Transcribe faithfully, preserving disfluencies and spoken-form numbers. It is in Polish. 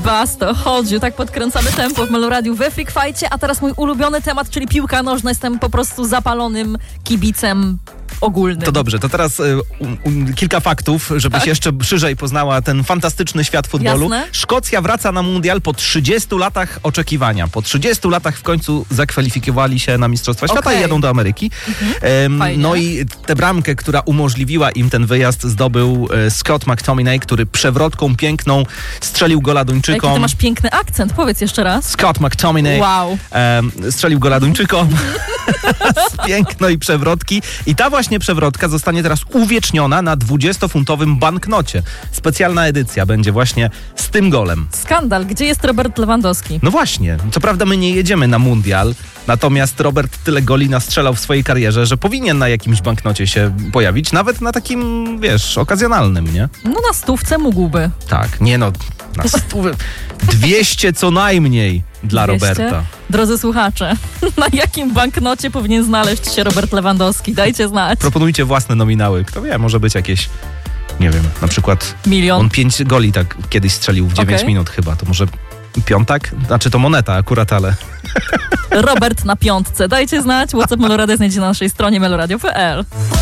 Basto, hold you, tak podkręcamy tempo w Meloradiu we Freak Fightcie, a teraz mój ulubiony temat, czyli piłka nożna. Jestem po prostu zapalonym kibicem ogólnym. To dobrze, to teraz y, y, kilka faktów, żebyś Tak? jeszcze szerzej poznała ten fantastyczny świat futbolu. Jasne. Szkocja wraca na mundial po trzydziestu latach oczekiwania. Po trzydziestu latach w końcu zakwalifikowali się na Mistrzostwa Świata Okej. i jadą do Ameryki. Mhm. Ym, no i tę bramkę, która umożliwiła im ten wyjazd, zdobył y, Scott McTominay, który przewrotką piękną strzelił gola Jaki Duńczykom. ty masz piękny akcent, powiedz jeszcze raz. Scott McTominay Wow. em, strzelił gola Duńczykom z pięknej przewrotki. I ta właśnie przewrotka zostanie teraz uwieczniona na dwudziestofuntowym banknocie. Specjalna edycja będzie właśnie z tym golem. Skandal, gdzie jest Robert Lewandowski? No właśnie, co prawda my nie jedziemy na mundial, natomiast Robert tyle goli nastrzelał w swojej karierze, że powinien na jakimś banknocie się pojawić, nawet na takim, wiesz, okazjonalnym, nie? No na stówce mógłby. Tak, nie no, na stówę. dwieście co najmniej dla dwieście? Roberta. Drodzy słuchacze, na jakim banknocie powinien znaleźć się Robert Lewandowski? Dajcie znać. Proponujcie własne nominały. Kto wie, może być jakieś, nie wiem, na przykład Milion. on pięć goli tak kiedyś strzelił w dziewięć Okej. minut chyba. To może piątak? Znaczy to moneta akurat, ale... Robert na piątce. Dajcie znać. WhatsApp Meloradia znajdziecie na naszej stronie meloradio kropka p l.